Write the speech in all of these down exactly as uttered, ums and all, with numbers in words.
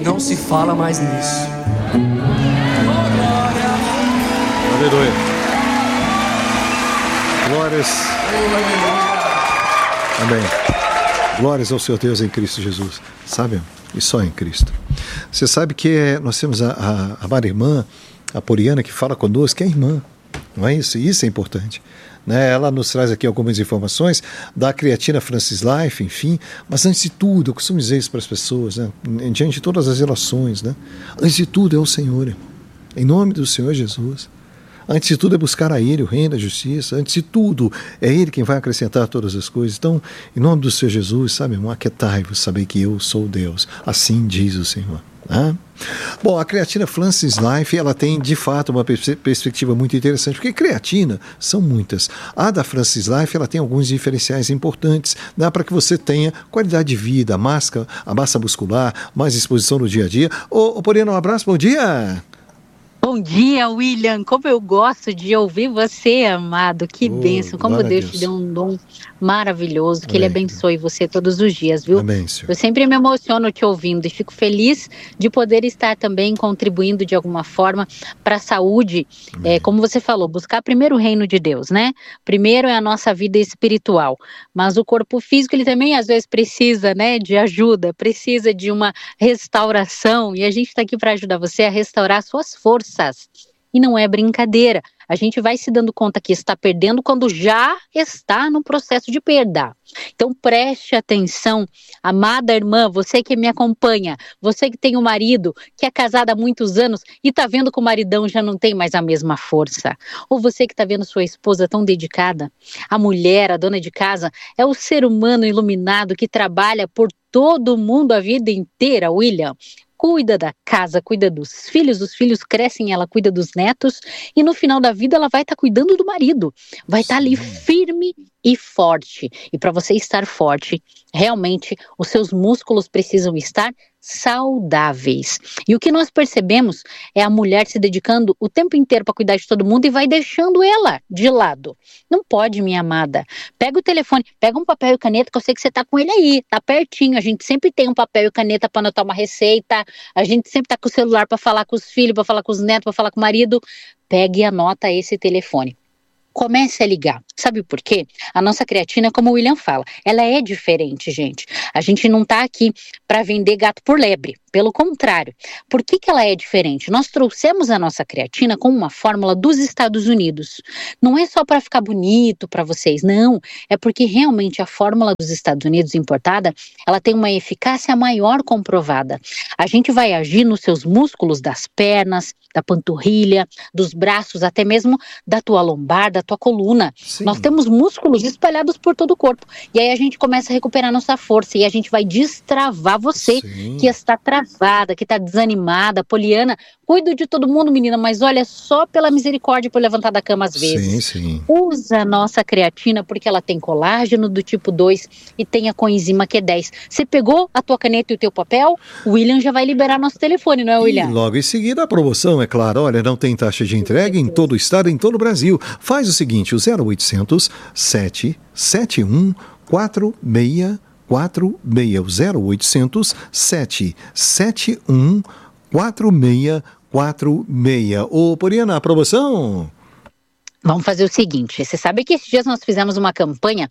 não se fala mais nisso. Aleluia. Glórias. Amém. Glórias ao Senhor Deus em Cristo Jesus. Sabe? E só em Cristo. Você sabe que é, nós temos a, a, a amada irmã, a Poliana, que fala conosco, que é irmã. Não é isso? Isso é importante. Né? Ela nos traz aqui algumas informações da creatina Francis Life, enfim. Mas antes de tudo, eu costumo dizer isso para as pessoas, né? Diante de todas as relações, né? Antes de tudo é o Senhor, irmão. Em nome do Senhor Jesus. Antes de tudo é buscar a Ele, o reino da justiça. Antes de tudo é Ele quem vai acrescentar todas as coisas. Então, em nome do Senhor Jesus, sabe, irmão, aquietai-vos, saber que eu sou Deus. Assim diz o Senhor. Ah? Bom, a creatina Francis Life, ela tem de fato uma pers- perspectiva muito interessante, porque creatina são muitas. A da Francis Life, ela tem alguns diferenciais importantes, dá para que você tenha qualidade de vida, massa, a massa muscular, mais exposição no dia a dia. Ô, ô Poliana, um abraço, bom dia! Bom dia, William. Como eu gosto de ouvir você, amado. Que oh, bênção. Como Deus, Deus te deu um dom maravilhoso. Que Amém. Ele abençoe você todos os dias, viu? Amém, Senhor. Eu sempre me emociono te ouvindo e fico feliz de poder estar também contribuindo de alguma forma para a saúde. É, como você falou, buscar primeiro o reino de Deus, né? Primeiro é a nossa vida espiritual. Mas o corpo físico, ele também às vezes precisa, né, de ajuda, precisa de uma restauração. E a gente está aqui para ajudar você a restaurar suas forças. E não é brincadeira. A gente vai se dando conta que está perdendo quando já está no processo de perda. Então preste atenção, amada irmã, você que me acompanha, você que tem um marido, que é casada há muitos anos e está vendo que o maridão já não tem mais a mesma força. Ou você que está vendo sua esposa tão dedicada. A mulher, a dona de casa, é o ser humano iluminado que trabalha por todo mundo a vida inteira, William. Cuida da casa, cuida dos filhos, os filhos crescem, ela cuida dos netos e no final da vida ela vai estar tá cuidando do marido, vai estar tá ali firme e forte. E para você estar forte, realmente os seus músculos precisam estar saudáveis. E o que nós percebemos é a mulher se dedicando o tempo inteiro para cuidar de todo mundo e vai deixando ela de lado. Não pode, minha amada. Pega o telefone, pega um papel e caneta, que eu sei que você tá com ele aí, tá pertinho. A gente sempre tem um papel e caneta para anotar uma receita, a gente sempre tá com o celular para falar com os filhos, para falar com os netos, para falar com o marido. Pegue e anota esse telefone. Comece a ligar. Sabe por quê? A nossa creatina, como o William fala, ela é diferente, gente. A gente não tá aqui para vender gato por lebre. Pelo contrário. Por que que ela é diferente? Nós trouxemos a nossa creatina com uma fórmula dos Estados Unidos. Não é só para ficar bonito para vocês, não. É porque realmente a fórmula dos Estados Unidos importada, ela tem uma eficácia maior comprovada. A gente vai agir nos seus músculos das pernas, da panturrilha, dos braços, até mesmo da tua lombar, da tua coluna. Sim. Nós temos músculos espalhados por todo o corpo. E aí a gente começa a recuperar nossa força e a gente vai destravar você Sim. que está travada, que está desanimada. Poliana, cuido de todo mundo, menina, mas olha, só pela misericórdia por levantar da cama às vezes. Sim, sim. Usa a nossa creatina porque ela tem colágeno do tipo dois e tem a coenzima Q dez. Você pegou a tua caneta e o teu papel? O William já vai liberar nosso telefone, não é, William? E logo em seguida a promoção, é claro. Olha, não tem taxa de entrega em todo o estado, em todo o Brasil. Faz o seguinte, o zero oitocentos, sete sete um, quatro seis quatro seis, o zero oitocentos, sete sete um, quatro seis quatro seis. Ô, Poliana, a promoção? Vamos fazer o seguinte, você sabe que esses dias nós fizemos uma campanha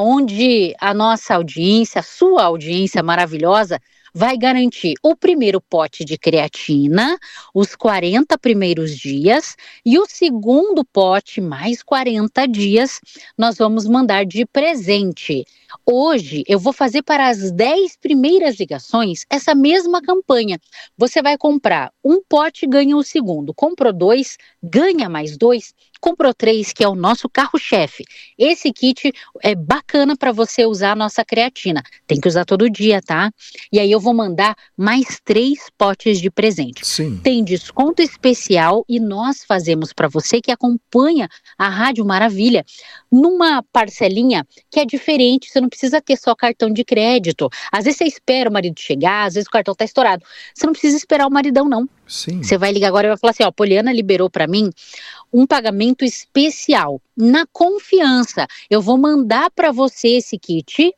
onde a nossa audiência, a sua audiência maravilhosa, vai garantir o primeiro pote de creatina, os quarenta primeiros dias, e o segundo pote, mais quarenta dias, nós vamos mandar de presente. Hoje eu vou fazer para as dez primeiras ligações essa mesma campanha. Você vai comprar um pote e ganha o segundo. Comprou dois, ganha mais dois. Comprou três, que é o nosso carro-chefe. Esse kit é bacana para você usar a nossa creatina. Tem que usar todo dia, tá? E aí eu vou mandar mais três potes de presente. Sim. Tem desconto especial e nós fazemos para você que acompanha a Rádio Maravilha numa parcelinha que é diferente. Você não precisa ter só cartão de crédito. Às vezes você espera o marido chegar, às vezes o cartão tá estourado. Você não precisa esperar o maridão, não. Sim. Você vai ligar agora e vai falar assim, ó, Poliana liberou para mim um pagamento especial, na confiança. Eu vou mandar para você esse kit,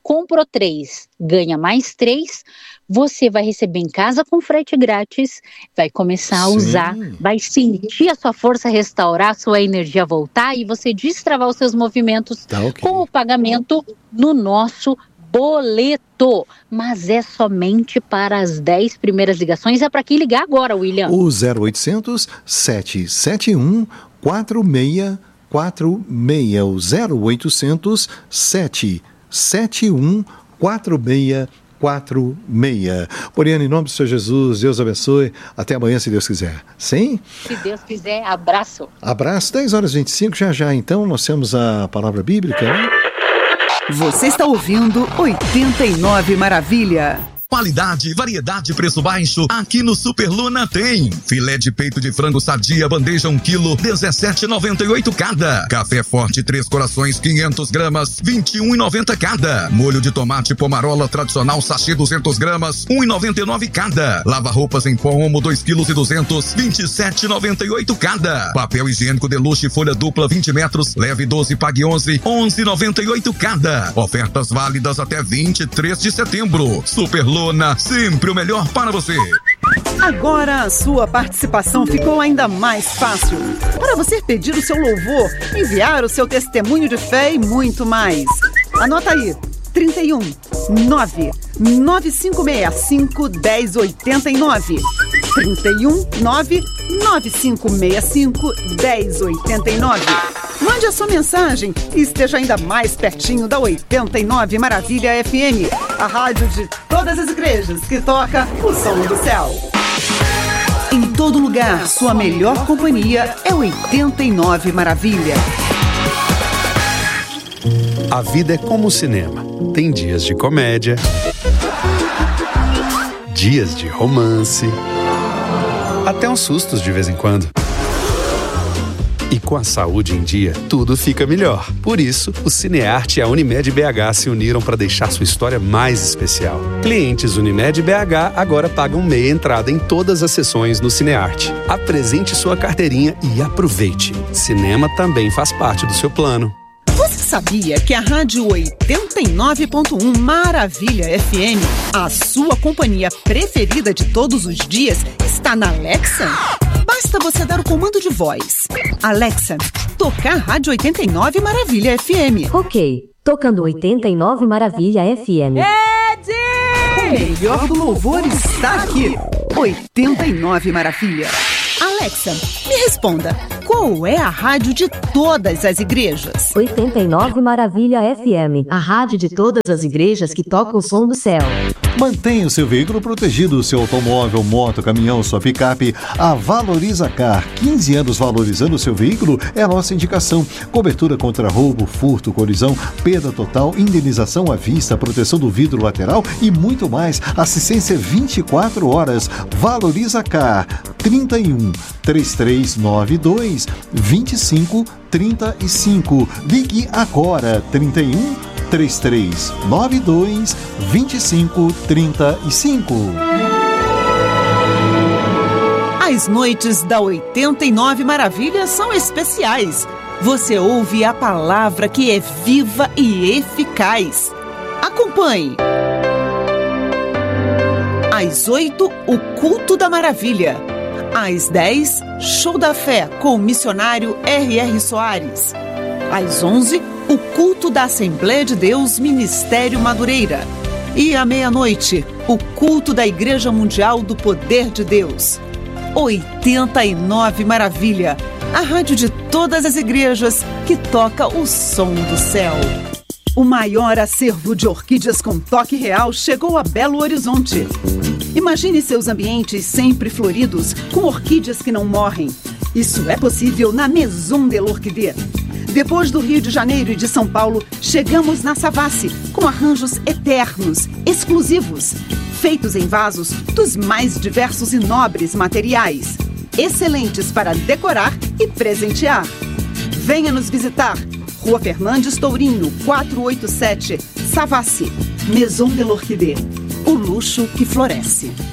comprou três, ganha mais três, você vai receber em casa com frete grátis, vai começar a Sim. usar, vai sentir a sua força restaurar, a sua energia voltar e você destravar os seus movimentos Tá, ok. com o pagamento no nosso boleto. Mas é somente para as dez primeiras ligações. É para quem ligar agora, William. O zero oitocentos, sete sete um, quatro seis quatro seis. O zero oitocentos, sete sete um, quatro seis quatro seis. Poliana, em nome do Senhor Jesus, Deus abençoe. Até amanhã, se Deus quiser. Sim? Se Deus quiser, abraço. Abraço. dez horas e vinte e cinco, já já então, nós temos a palavra bíblica, né? Você está ouvindo oitenta e nove Maravilha. Qualidade, variedade, preço baixo. Aqui no Super Luna tem. Filé de peito de frango sadia, bandeja um quilo, dezessete reais e noventa e oito centavos cada. Café forte, três corações, quinhentas gramas, vinte e um reais e noventa centavos cada. Molho de tomate pomarola tradicional, sachê duzentas gramas, um real e noventa e nove centavos cada. Lava roupas em pó Omo, dois quilos e duzentos, vinte e sete reais e noventa e oito centavos cada. Papel higiênico Deluxe, folha dupla, vinte metros, leve doze, pague onze, onze reais e noventa e oito centavos cada. Ofertas válidas até vinte e três de setembro. Super Luna. Sempre o melhor para você. Agora a sua participação ficou ainda mais fácil. Para você pedir o seu louvor, enviar o seu testemunho de fé e muito mais. Anota aí, trinta e um, nove, nove cinco seis cinco, um zero oito nove. trinta e um, nove, nove cinco seis cinco, um zero oito nove. Mande a sua mensagem e esteja ainda mais pertinho da oitenta e nove Maravilha F M, a rádio de todas as igrejas que toca o som do céu. Em todo lugar, sua melhor companhia é oitenta e nove Maravilha. A vida é como o cinema. Tem dias de comédia, dias de romance, até uns sustos de vez em quando. E com a saúde em dia, tudo fica melhor. Por isso, o Cinearte e a Unimed B H se uniram para deixar sua história mais especial. Clientes Unimed B H agora pagam meia entrada em todas as sessões no Cinearte. Apresente sua carteirinha e aproveite. Cinema também faz parte do seu plano. Você sabia que a Rádio oitenta e nove ponto um Maravilha F M, a sua companhia preferida de todos os dias, está na Alexa? Basta você dar o comando de voz. Alexa, tocar Rádio oitenta e nove Maravilha F M. Ok, tocando oitenta e nove Maravilha F M. O melhor do louvor está aqui. oitenta e nove Maravilha. Alexa, me responda, qual é a rádio de todas as igrejas? oitenta e nove Maravilha F M, a rádio de todas as igrejas que toca o som do céu. Mantenha o seu veículo protegido, seu automóvel, moto, caminhão, sua picape. A Valoriza Car, quinze anos valorizando o seu veículo, é a nossa indicação. Cobertura contra roubo, furto, colisão, perda total, indenização à vista, proteção do vidro lateral e muito mais. Assistência vinte e quatro horas. Valoriza Car, trinta e um, três três nove dois, vinte e cinco trinta e cinco. Ligue agora, trinta e um, três três nove dois, vinte e cinco trinta e cinco. As noites da oitenta e nove Maravilha são especiais. Você ouve a palavra que é viva e eficaz. Acompanhe. Às oito, o Culto da Maravilha. Às dez, Show da Fé com o missionário R R Soares. Às onze, o Culto da Assembleia de Deus Ministério Madureira. E à meia-noite, o Culto da Igreja Mundial do Poder de Deus. oitenta e nove Maravilha, a rádio de todas as igrejas que toca o som do céu. O maior acervo de orquídeas com toque real chegou a Belo Horizonte. Imagine seus ambientes sempre floridos, com orquídeas que não morrem. Isso é possível na Maison de l'Orchidée. Depois do Rio de Janeiro e de São Paulo, chegamos na Savassi, com arranjos eternos, exclusivos, feitos em vasos dos mais diversos e nobres materiais, excelentes para decorar e presentear. Venha nos visitar. Rua Fernandes Tourinho, quatrocentos e oitenta e sete, Savassi, Maison de l'Orchidée. O luxo que floresce.